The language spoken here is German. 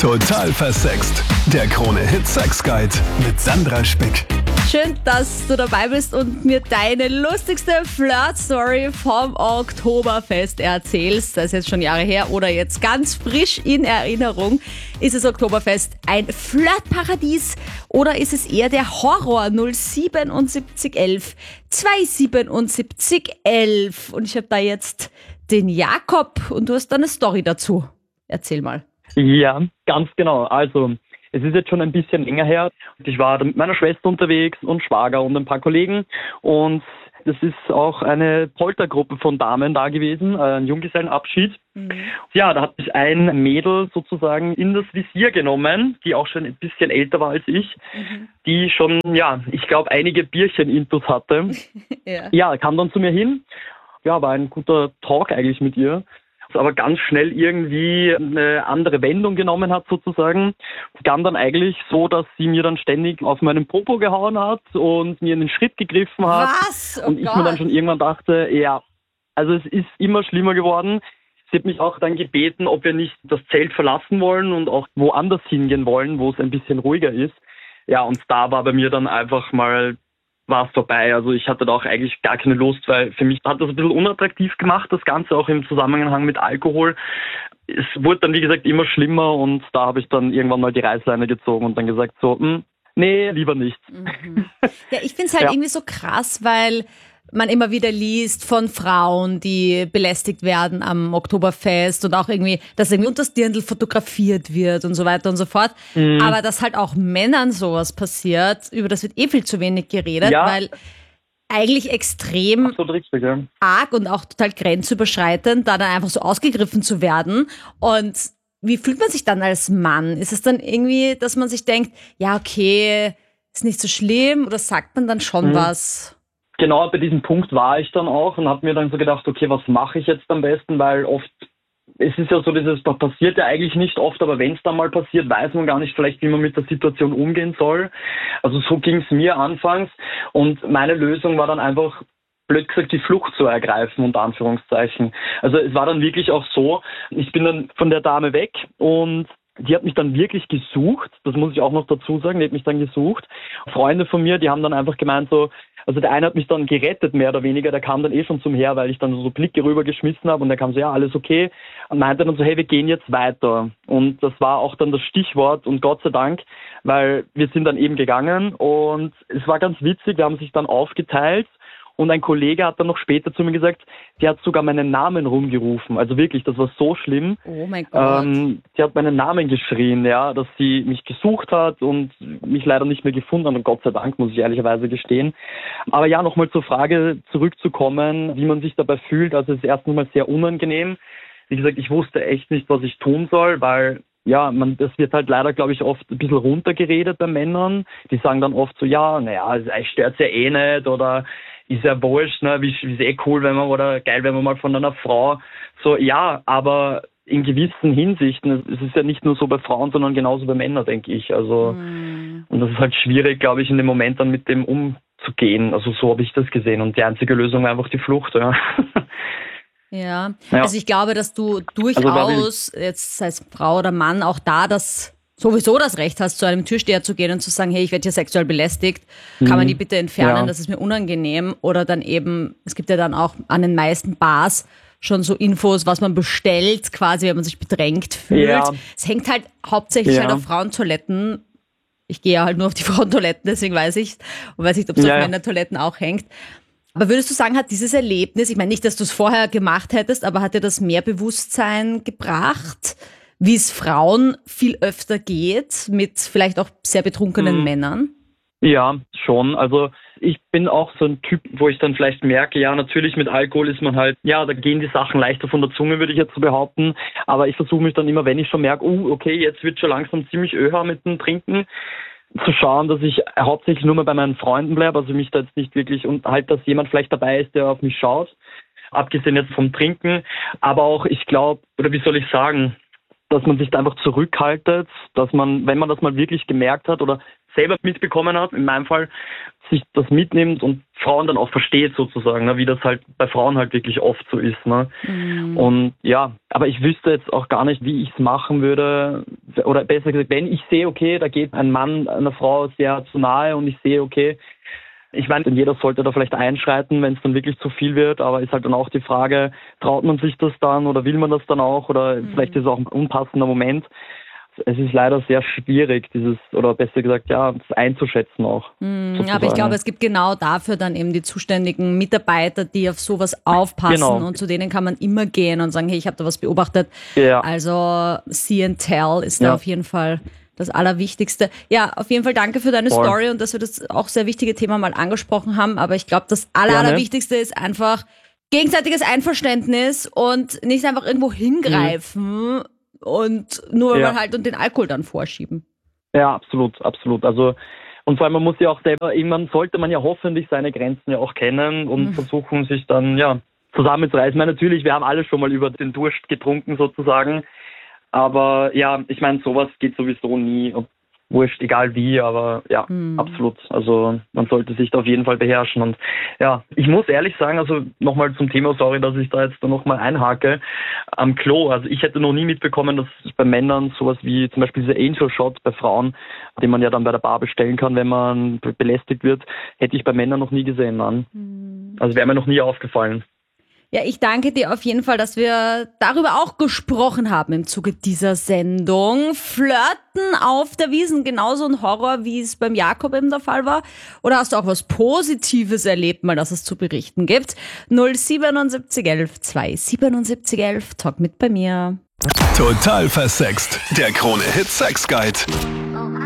Total versext. Der Krone-Hit Sex Guide mit Sandra Spick. Schön, dass du dabei bist und mir deine lustigste Flirt-Story vom Oktoberfest erzählst. Das ist jetzt schon Jahre her oder jetzt ganz frisch in Erinnerung. Ist das Oktoberfest ein Flirtparadies oder ist es eher der Horror? 07711 27711. Und ich habe da jetzt den Jakob und du hast da eine Story dazu. Erzähl mal. Ja, ganz genau. Also, es ist jetzt schon ein bisschen länger her. Ich war da mit meiner Schwester unterwegs und Schwager und ein paar Kollegen. Und das ist auch eine Poltergruppe von Damen da gewesen, ein Junggesellenabschied. Ja, da hat sich ein Mädel sozusagen in das Visier genommen, die auch schon ein bisschen älter war als ich, die schon, ich glaube, einige Bierchen-Intus hatte. Ja, kam dann zu mir hin. Ja, war ein guter Talk eigentlich mit ihr. Aber ganz schnell irgendwie eine andere Wendung genommen hat sozusagen. Es kam dann eigentlich so, dass sie mir dann ständig auf meinen Popo gehauen hat und mir in den Schritt gegriffen hat. Was? Oh und ich Gott. mir dann schon irgendwann dachte, ja, also es ist immer schlimmer geworden. Sie hat mich auch dann gebeten, ob wir nicht das Zelt verlassen wollen und auch woanders hingehen wollen, wo es ein bisschen ruhiger ist. Ja, und da war bei mir dann einfach mal war es vorbei. Also ich hatte da auch eigentlich gar keine Lust, weil für mich hat das ein bisschen unattraktiv gemacht, das Ganze auch im Zusammenhang mit Alkohol. Es wurde dann, wie gesagt, immer schlimmer und da habe ich dann irgendwann mal die Reißleine gezogen und dann gesagt so, nee, lieber nicht. Ja, ich finde es halt irgendwie so krass, weil man immer wieder liest von Frauen, die belästigt werden am Oktoberfest und auch irgendwie, dass irgendwie unter das Dirndl fotografiert wird und so weiter und so fort. Aber dass halt auch Männern sowas passiert, über das wird viel zu wenig geredet, weil eigentlich extrem Absolut richtig, ja. arg und auch total grenzüberschreitend, da dann einfach so ausgegriffen zu werden. Und wie fühlt man sich dann als Mann? Ist es dann irgendwie, dass man sich denkt, ja okay, ist nicht so schlimm, oder sagt man dann schon was? Genau, bei diesem Punkt war ich dann auch und habe mir dann so gedacht, okay, was mache ich jetzt am besten, weil oft, es ist ja so, das passiert ja eigentlich nicht oft, aber wenn es dann mal passiert, weiß man gar nicht vielleicht, wie man mit der Situation umgehen soll. Also so ging es mir anfangs und meine Lösung war dann einfach, blöd gesagt, die Flucht zu ergreifen, unter Anführungszeichen. Also es war dann wirklich auch so, ich bin dann von der Dame weg und die hat mich dann wirklich gesucht, das muss ich auch noch dazu sagen, die hat mich dann gesucht. Freunde von mir, die haben dann einfach gemeint so, also der eine hat mich dann gerettet, mehr oder weniger, der kam dann schon zum Her, weil ich dann so Blicke rübergeschmissen habe und der kam so, ja, alles okay. Und meinte dann so, hey, wir gehen jetzt weiter. Und das war auch dann das Stichwort und Gott sei Dank, weil wir sind dann eben gegangen und es war ganz witzig, wir haben sich dann aufgeteilt. Und ein Kollege hat dann noch später zu mir gesagt, die hat sogar meinen Namen rumgerufen. Also wirklich, das war so schlimm. Oh mein Gott. Die hat meinen Namen geschrien, ja, dass sie mich gesucht hat und mich leider nicht mehr gefunden hat. Und Gott sei Dank, muss ich ehrlicherweise gestehen. Aber ja, nochmal zur Frage zurückzukommen, wie man sich dabei fühlt. Also es ist erstens mal sehr unangenehm. Wie gesagt, ich wusste echt nicht, was ich tun soll, weil das wird halt leider, glaube ich, oft ein bisschen runtergeredet bei Männern. Die sagen dann oft so, es stört ja eh nicht oder ist ja wurscht, ne, ist eh cool, oder geil, wenn man mal von einer Frau so, aber in gewissen Hinsichten, es ist ja nicht nur so bei Frauen, sondern genauso bei Männern, denke ich. Also, und das ist halt schwierig, glaube ich, in dem Moment dann mit dem umzugehen. Also so habe ich das gesehen und die einzige Lösung war einfach die Flucht, ja. Ja, also ich glaube, dass du durchaus, jetzt sei es Frau oder Mann, auch da sowieso das Recht hast, zu einem Türsteher zu gehen und zu sagen, hey, ich werde hier sexuell belästigt, kann man die bitte entfernen, das ist mir unangenehm. Oder dann eben, es gibt ja dann auch an den meisten Bars schon so Infos, was man bestellt, quasi, wenn man sich bedrängt fühlt. Ja. Es hängt halt hauptsächlich halt auf Frauentoiletten. Ich gehe ja halt nur auf die Frauentoiletten, deswegen weiß ich und weiß nicht, ob es auf Männertoiletten auch hängt. Aber würdest du sagen, hat dieses Erlebnis, ich meine nicht, dass du es vorher gemacht hättest, aber hat dir das mehr Bewusstsein gebracht, wie es Frauen viel öfter geht, mit vielleicht auch sehr betrunkenen Männern? Ja, schon. Also ich bin auch so ein Typ, wo ich dann vielleicht merke, ja, natürlich mit Alkohol ist man halt, da gehen die Sachen leichter von der Zunge, würde ich jetzt so behaupten. Aber ich versuche mich dann immer, wenn ich schon merke, okay, jetzt wird schon langsam ziemlich öher mit dem Trinken, zu schauen, dass ich hauptsächlich nur mal bei meinen Freunden bleibe, also mich da jetzt nicht wirklich und halt, dass jemand vielleicht dabei ist, der auf mich schaut, abgesehen jetzt vom Trinken. Aber auch, ich glaube, oder wie soll ich sagen, dass man sich da einfach zurückhaltet, dass man, wenn man das mal wirklich gemerkt hat oder selber mitbekommen hat, in meinem Fall, sich das mitnimmt und Frauen dann auch versteht sozusagen, ne, wie das halt bei Frauen halt wirklich oft so ist. Ne. Und ja, aber ich wüsste jetzt auch gar nicht, wie ich es machen würde, oder besser gesagt, wenn ich sehe, okay, da geht ein Mann einer Frau sehr zu nahe und ich sehe, okay, ich meine, jeder sollte da vielleicht einschreiten, wenn es dann wirklich zu viel wird, aber ist halt dann auch die Frage, traut man sich das dann oder will man das dann auch oder vielleicht ist es auch ein unpassender Moment. Es ist leider sehr schwierig, oder besser gesagt, ja, das einzuschätzen auch. Aber ich glaube, es gibt genau dafür dann eben die zuständigen Mitarbeiter, die auf sowas aufpassen und zu denen kann man immer gehen und sagen, hey, ich habe da was beobachtet. Ja. Also see and tell ist da auf jeden Fall das Allerwichtigste. Ja, auf jeden Fall danke für deine Story und dass wir das auch sehr wichtige Thema mal angesprochen haben, aber ich glaube, das Allerwichtigste ist einfach gegenseitiges Einverständnis und nicht einfach irgendwo hingreifen und nur mal halt und den Alkohol dann vorschieben. Ja, absolut. Also, und vor allem, man muss ja auch selber, irgendwann sollte man ja hoffentlich seine Grenzen ja auch kennen und versuchen, sich dann, zusammenzureißen. Ich meine, natürlich, wir haben alle schon mal über den Durst getrunken sozusagen, aber ja, ich meine, sowas geht sowieso nie, wurscht, egal wie, aber ja, absolut. Also man sollte sich da auf jeden Fall beherrschen. Und ja, ich muss ehrlich sagen, also nochmal zum Thema, sorry, dass ich da jetzt da nochmal einhake, am Klo, also ich hätte noch nie mitbekommen, dass es bei Männern sowas wie zum Beispiel dieser Angel Shot bei Frauen, den man ja dann bei der Bar bestellen kann, wenn man belästigt wird, hätte ich bei Männern noch nie gesehen, Mann. Also wäre mir noch nie aufgefallen. Ja, ich danke dir auf jeden Fall, dass wir darüber auch gesprochen haben im Zuge dieser Sendung. Flirten auf der Wiesn, genauso ein Horror, wie es beim Jakob eben der Fall war? Oder hast du auch was Positives erlebt, mal, dass es zu berichten gibt? 07711 27711, talk mit bei mir. Total versext. Der Krone-Hit Sex Guide.